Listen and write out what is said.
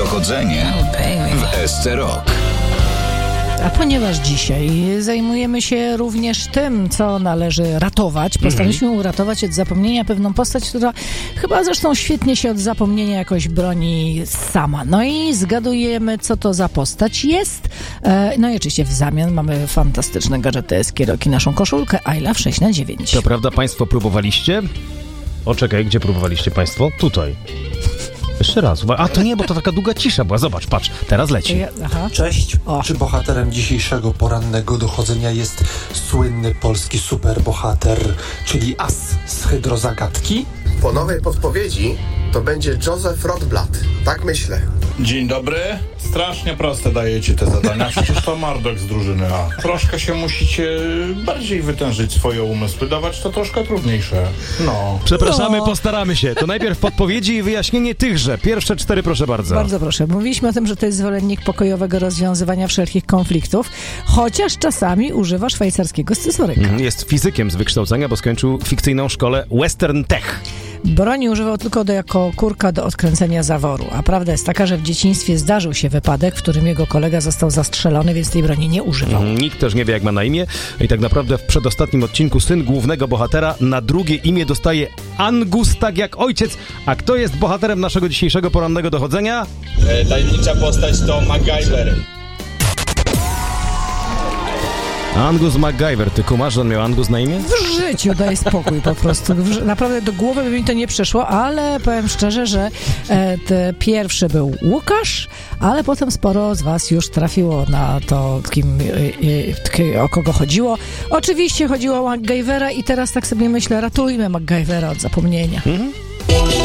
Dochodzenie w SC Rock. A ponieważ dzisiaj zajmujemy się również tym, co należy ratować, postanowiliśmy uratować od zapomnienia pewną postać, która chyba zresztą świetnie się od zapomnienia jakoś broni sama. No i zgadujemy, co to za postać jest. No i oczywiście w zamian mamy fantastyczne gadżety SC Rock i naszą koszulkę I Love 6x9. To prawda, państwo próbowaliście? O, czekaj, gdzie próbowaliście państwo? Tutaj. Jeszcze raz. A to nie, bo to taka długa cisza była. Zobacz, patrz, teraz leci. Aha. Cześć. Czy bohaterem dzisiejszego porannego dochodzenia jest słynny polski superbohater, czyli as z hydrozagadki? Po nowej podpowiedzi to będzie Joseph Rotblat. Tak myślę. Dzień dobry. Strasznie proste dajecie te zadania, przecież to Marduk z drużyny A. Troszkę się musicie bardziej wytężyć swoje umysły, dawać to troszkę trudniejsze. No. Przepraszamy, postaramy się. To najpierw podpowiedzi i wyjaśnienie tychże. Pierwsze 4, proszę bardzo. Bardzo proszę. Mówiliśmy o tym, że to jest zwolennik pokojowego rozwiązywania wszelkich konfliktów, chociaż czasami używa szwajcarskiego scyzoryka. Jest fizykiem z wykształcenia, bo skończył fikcyjną szkołę Western Tech. Broni używał tylko jako kurka do odkręcenia zaworu, a prawda jest taka, że w dzieciństwie zdarzył się wypadek, w którym jego kolega został zastrzelony, więc tej broni nie używał. Nikt też nie wie, jak ma na imię i tak naprawdę w przedostatnim odcinku syn głównego bohatera na drugie imię dostaje Angus, tak jak ojciec. A kto jest bohaterem naszego dzisiejszego porannego dochodzenia? Tajemnicza postać to MacGyver. Angus MacGyver. Ty kumasz, że on miał Angus na imię? W życiu daj spokój po prostu. Naprawdę do głowy by mi to nie przyszło, ale powiem szczerze, że pierwszy był Łukasz, ale potem sporo z was już trafiło na to, o kogo chodziło. Oczywiście chodziło o MacGyvera i teraz tak sobie myślę, ratujmy MacGyvera od zapomnienia.